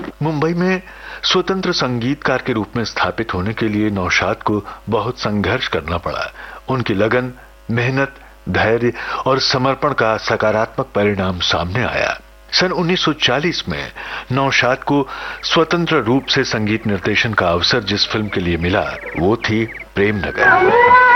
मुंबई में स्वतंत्र संगीतकार के रूप में स्थापित होने के लिए नौशाद को बहुत संघर्ष करना पड़ा। उनकी लगन, मेहनत, धैर्य और समर्पण का सकारात्मक परिणाम सामने आया। सन 1940 में नौशाद को स्वतंत्र रूप से संगीत निर्देशन का अवसर जिस फिल्म के लिए मिला वो थी प्रेम नगर।